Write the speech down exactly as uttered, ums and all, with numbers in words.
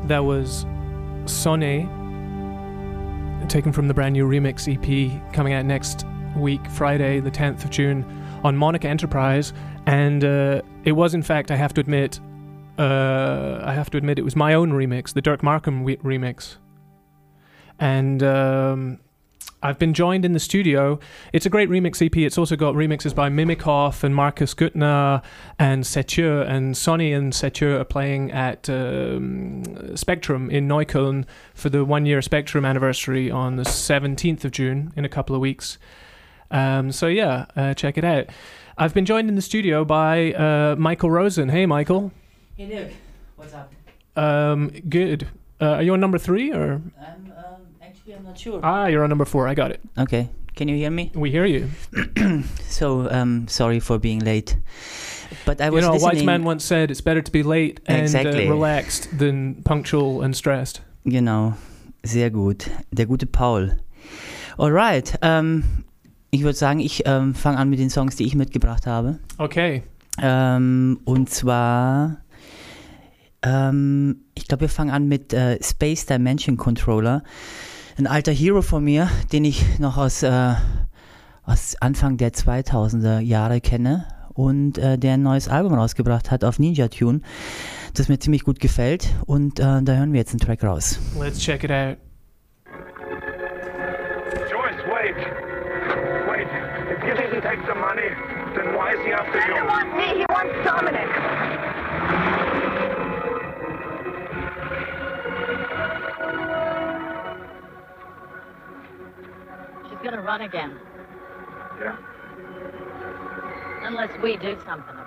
That was Sonne, taken from the brand new remix E P coming out next week, Friday, the tenth of June, on Monica Enterprise. And uh, it was, in fact, I have to admit, uh, I have to admit, it was my own remix, the Dirk Markham we- remix. And um, I've been joined in the studio. It's a great remix E P. It's also got remixes by Mimikov and Markus Güttner and Setjö. And Sonny and Setjö are playing at um, Spectrum in Neukölln for the one-year Spectrum anniversary on the seventeenth of June, in a couple of weeks. Um, so yeah, uh, check it out. I've been joined in the studio by uh, Michael Rosen. Hey, Michael. Hey, Dirk. What's up? Um, good. Uh, are you on number three or? I'm um, actually I'm not sure. Ah, you're on number four. I got it. Okay. Can you hear me? We hear you. So um, sorry for being late. But I was you know, listening. a wise man once said, "It's better to be late and Exactly. uh, relaxed than punctual and stressed." Genau. Sehr gut. Der gute Paul. Alright. Ähm, ich würde sagen, ich ähm, fange an mit den Songs, die ich mitgebracht habe. Okay. Ähm, und zwar, ähm, ich glaube, wir fangen an mit äh, Space Dimension Controller. Ein alter Hero von mir, den ich noch aus, äh, aus Anfang der zweitausender Jahre kenne und äh, der ein neues Album rausgebracht hat auf Ninja Tune, das mir ziemlich gut gefällt. Und äh, da hören wir jetzt einen Track raus. Let's check it out. Joyce, wait. Wait. If he didn't take the money, then why is he after He you? doesn't want me, he wants Dominic. She's gonna run again. Yeah. Unless we do something